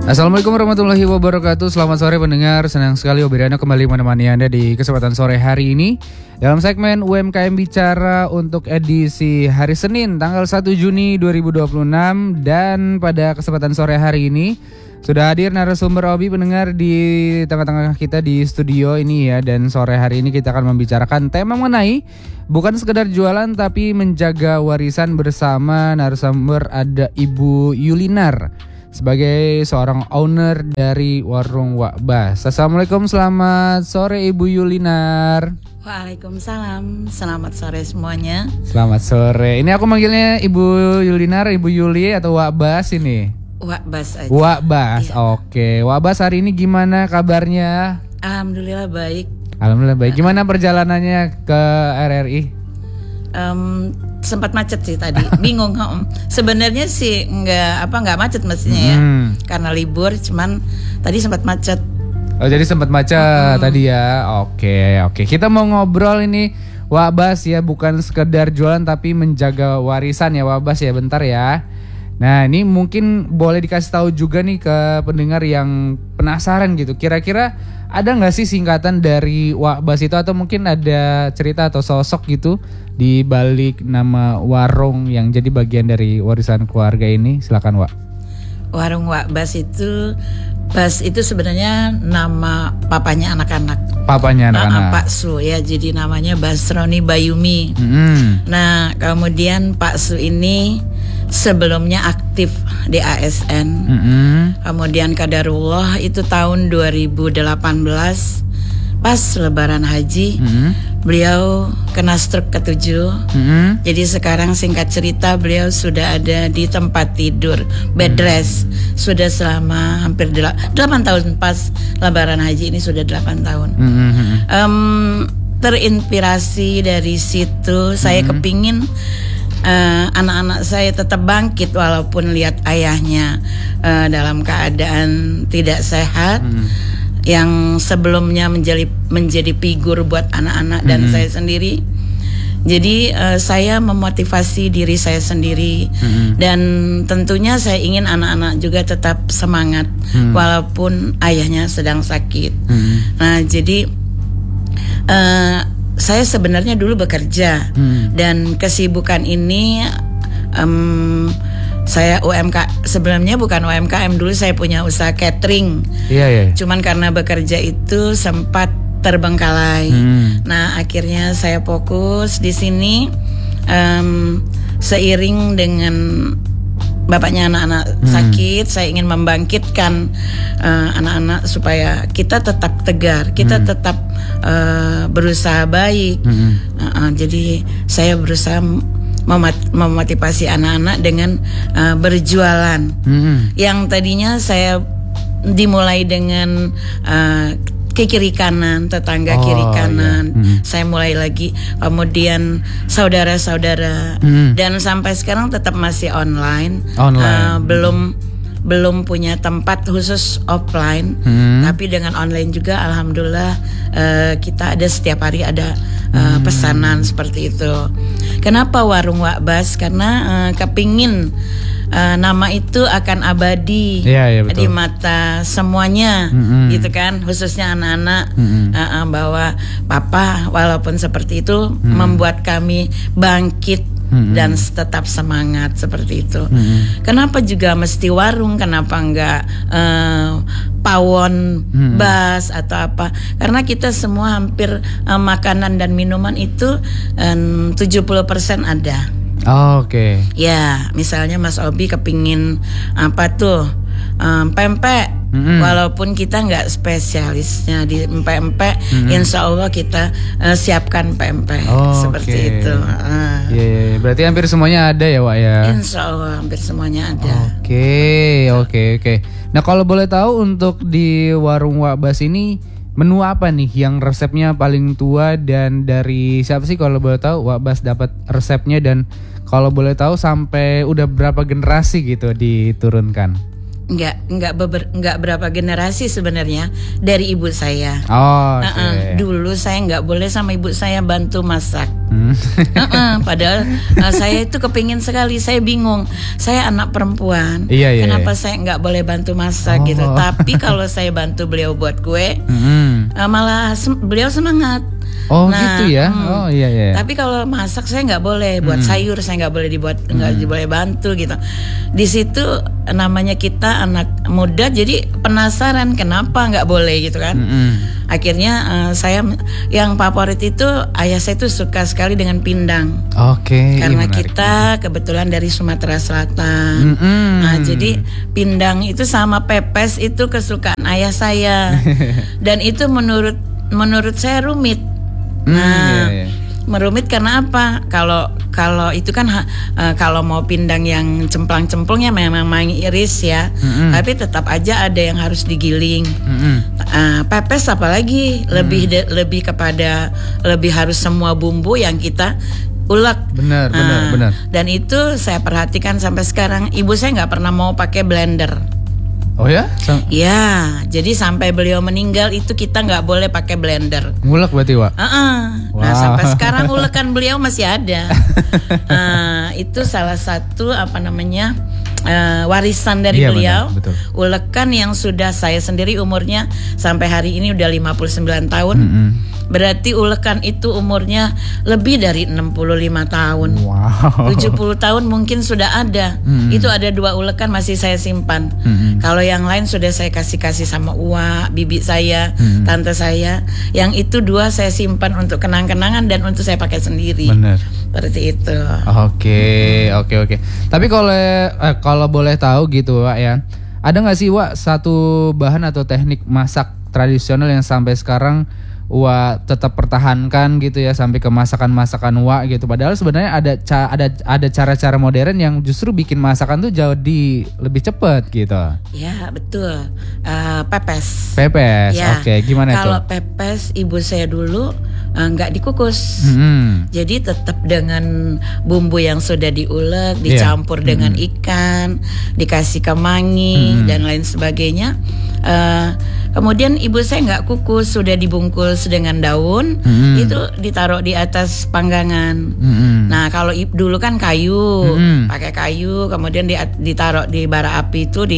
Assalamualaikum warahmatullahi wabarakatuh. Selamat sore pendengar. Senang sekali Obiriano kembali menemani Anda di kesempatan sore hari ini dalam segmen UMKM Bicara untuk edisi hari Senin tanggal 1 Juni 2026. Dan pada kesempatan sore hari ini sudah hadir narasumber Obi pendengar di tengah-tengah kita di studio ini ya. Dan sore hari ini kita akan membicarakan tema mengenai bukan sekedar jualan tapi menjaga warisan bersama narasumber ada Ibu Yulinar sebagai seorang owner dari Warung Wak Bas. Assalamualaikum, selamat sore Ibu Yulinar. Waalaikumsalam, selamat sore semuanya. Selamat sore. Ini aku manggilnya Ibu Yulinar, Ibu Yuli atau Wak Bas ini? Wak Bas aja. Wak Bas, iya. Oke. Wak Bas hari ini gimana kabarnya? Alhamdulillah baik. Alhamdulillah baik. Gimana perjalanannya ke RRI? Sempat macet sih tadi, bingung. Sebenarnya sih nggak macet mestinya ya, karena libur. Cuman tadi sempat macet. Oh jadi sempat macet tadi ya. Oke. Kita mau ngobrol ini Wak Bas ya, bukan sekedar jualan tapi menjaga warisan ya Wak Bas ya. Bentar ya. Nah ini mungkin boleh dikasih tahu juga nih ke pendengar yang penasaran gitu. Kira-kira ada nggak sih singkatan dari Wak Bas itu, atau mungkin ada cerita atau sosok gitu di balik nama warung yang jadi bagian dari warisan keluarga ini? Silakan Wak. Warung Wak Bas itu sebenarnya nama papanya anak-anak. Papanya anak-anak. Pak Su ya, jadi namanya Basroni Bayumi. Nah kemudian Pak Su ini sebelumnya aktif di ASN. Kemudian kadarullah itu tahun 2018 pas lebaran haji, beliau kena stroke ke-7. Jadi sekarang singkat cerita beliau sudah ada di tempat tidur bed rest sudah selama hampir 8 tahun. Pas lebaran haji ini sudah 8 tahun. Terinspirasi dari situ saya kepingin anak-anak saya tetap bangkit walaupun lihat ayahnya dalam keadaan tidak sehat, yang sebelumnya menjadi figur buat anak-anak dan saya sendiri. Jadi saya memotivasi diri saya sendiri, dan tentunya saya ingin anak-anak juga tetap semangat walaupun ayahnya sedang sakit. Nah jadi saya sebenarnya dulu bekerja, dan kesibukan ini saya sebelumnya bukan UMKM, dulu saya punya usaha catering. Iya. Cuman karena bekerja itu sempat terbengkalai. Nah akhirnya saya fokus di sini, seiring dengan bapaknya anak-anak sakit, saya ingin membangkitkan anak-anak supaya kita tetap tegar, kita tetap berusaha baik. Jadi saya berusaha memotivasi anak-anak dengan berjualan. Yang tadinya saya dimulai dengan ke kiri kanan, tetangga kiri kanan, saya mulai lagi, kemudian saudara-saudara, dan sampai sekarang tetap masih online. Belum punya tempat khusus offline, tapi dengan online juga alhamdulillah kita ada setiap hari ada pesanan seperti itu. Kenapa Warung Wak Bas? Karena kepingin nama itu akan abadi di mata semuanya, gitu kan, khususnya anak-anak, bahwa papa walaupun seperti itu membuat kami bangkit dan tetap semangat seperti itu. Kenapa juga mesti warung? Kenapa enggak pawon, bas atau apa? Karena kita semua hampir makanan dan minuman itu 70% ada. Oke. Ya, misalnya Mas Obi kepingin apa tuh? Pempek. Walaupun kita nggak spesialisnya di pempek, insya Allah kita siapkan pempek seperti itu. Iya, berarti hampir semuanya ada ya Wak ya? Insya Allah hampir semuanya ada. Oke. Nah kalau boleh tahu untuk di Warung Wak Bas ini menu apa nih yang resepnya paling tua, dan dari siapa sih kalau boleh tahu Wak Bas dapat resepnya, dan kalau boleh tahu sampai udah berapa generasi gitu diturunkan? nggak berapa generasi sebenarnya dari ibu saya. Oh, okay. Dulu saya nggak boleh sama ibu saya bantu masak. Padahal saya itu kepingin sekali, saya bingung. Saya anak perempuan, kenapa saya nggak boleh bantu masak gitu. Tapi kalau saya bantu beliau buat kue, malah beliau semangat. Oh gitu ya. Oh iya. Tapi kalau masak saya nggak boleh, buat sayur saya nggak boleh bantu gitu. Di situ namanya kita anak muda, jadi penasaran kenapa nggak boleh gitu kan. Akhirnya saya yang favorit itu ayah saya itu suka sekali dengan pindang. Oke. Karena kita kebetulan dari Sumatera Selatan. Nah jadi pindang itu sama pepes itu kesukaan ayah saya. Dan itu menurut saya rumit. Merumit karena apa? Kalau itu kan kalau mau pindang yang cemplang-cemplungnya memang iris ya, tapi tetap aja ada yang harus digiling. Pepes apalagi lebih kepada lebih harus semua bumbu yang kita ulek. Benar. Dan itu saya perhatikan sampai sekarang ibu saya nggak pernah mau pakai blender. Oh ya? Ya, jadi sampai beliau meninggal itu kita nggak boleh pakai blender. Ngulek berarti, Wak? Wow. Nah sampai sekarang ulekan beliau masih ada. Itu salah satu warisan dari beliau. Betul. Ulekan yang sudah saya sendiri umurnya sampai hari ini udah 59 tahun. Berarti ulekan itu umurnya lebih dari 65 tahun. Wow. 70 tahun mungkin sudah ada. Itu ada 2 ulekan masih saya simpan. Kalau yang lain sudah saya kasih sama Uwa, bibi saya, tante saya. Yang itu 2 saya simpan untuk kenang-kenangan dan untuk saya pakai sendiri. Benar. Seperti itu. Oke. Tapi kalau boleh tahu gitu, Wak ya. Ada nggak sih, Wak, satu bahan atau teknik masak tradisional yang sampai sekarang Wak tetap pertahankan gitu ya, sampai ke masakan Wak gitu. Padahal sebenarnya ada cara-cara modern yang justru bikin masakan tuh jadi lebih cepat gitu. Ya betul. Pepes. Ya. Oke, gimana itu? Kalau pepes ibu saya dulu nggak dikukus. Jadi tetap dengan bumbu yang sudah diulek, dicampur dengan ikan, dikasih kemangi dan lain sebagainya. Kemudian ibu saya nggak kukus, sudah dibungkus dengan daun, itu ditaruh di atas panggangan. Nah kalau dulu kan kayu, pakai kayu, kemudian ditaruh di bara api itu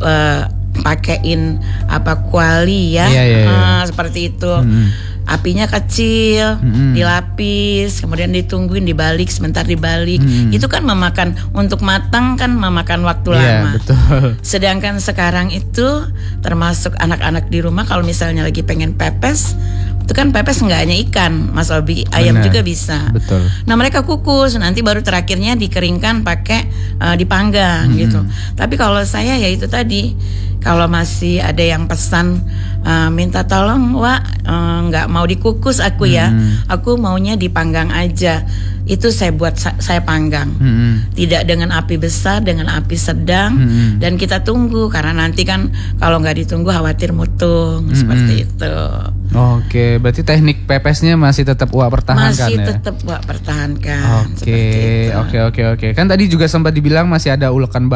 pakein kuali ya, seperti itu. Apinya kecil, dilapis, kemudian ditungguin, dibalik, sebentar dibalik. Itu kan untuk matang kan memakan waktu lama. Betul. Sedangkan sekarang itu termasuk anak-anak di rumah kalau misalnya lagi pengen pepes, itu kan pepes nggak hanya ikan, Mas Obi, ayam juga bisa. Betul. Nah mereka kukus, nanti baru terakhirnya dikeringkan pakai dipanggang gitu. Tapi kalau saya ya itu tadi, kalau masih ada yang pesan minta tolong, Wak, nggak mau dikukus aku ya, aku maunya dipanggang aja. Itu saya panggang, tidak dengan api besar, dengan api sedang, dan kita tunggu karena nanti kan kalau nggak ditunggu khawatir mutung, seperti itu. Oke, berarti teknik pepesnya masih tetap Wak pertahankan masih tetap Wak pertahankan. Oke. Kan tadi juga sempat dibilang masih ada ulekan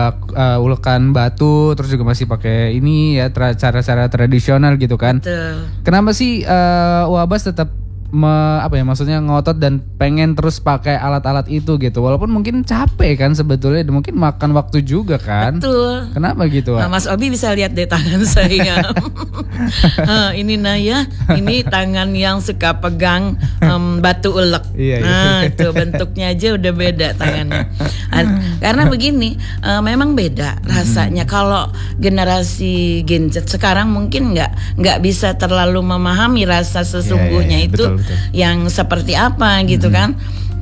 batu, terus juga masih pakai ini ya cara-cara tradisional gitu kan. Betul. Kenapa sih Wak Bas tetap maksudnya ngotot dan pengen terus pakai alat-alat itu gitu, walaupun mungkin capek kan sebetulnya, mungkin makan waktu juga kan. Betul. Kenapa gitu, Wak? Mas Obi bisa lihat deh tangan saya. Ini Naya, ini tangan yang suka pegang batu ulek. Iya. Itu bentuknya aja udah beda tangannya. Karena begini, memang beda rasanya. Kalau generasi Gen Z sekarang mungkin nggak bisa terlalu memahami rasa sesungguhnya itu. Betul. Yang seperti apa gitu kan.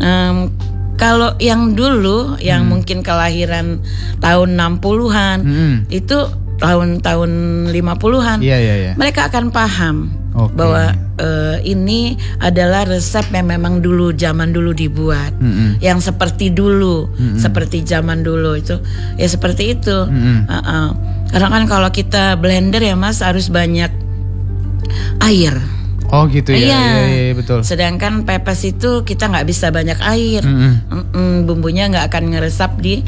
Kalau yang dulu yang mungkin kelahiran tahun 60-an itu tahun 50-an mereka akan paham bahwa ini adalah resep yang memang zaman dulu dibuat, yang seperti dulu, seperti zaman dulu itu ya seperti itu. Karena kan kalau kita blender ya Mas harus banyak air. Oh gitu ya, iya, betul. Sedangkan pepes itu kita nggak bisa banyak air, bumbunya nggak akan ngeresap di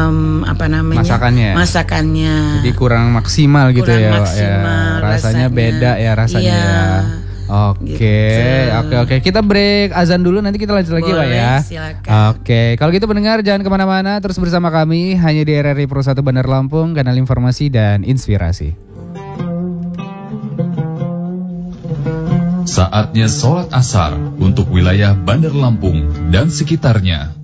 masakannya. Jadi kurang maksimal gitu ya, maksimal, ya. Rasanya beda ya rasanya. Iya. Oke. Kita break azan dulu, nanti kita lanjut lagi Pak ya. Silakan. Oke, kalau gitu pendengar jangan kemana-mana, terus bersama kami hanya di RRI Pro 1 Bandar Lampung, kanal informasi dan inspirasi. Saatnya sholat asar untuk wilayah Bandar Lampung dan sekitarnya.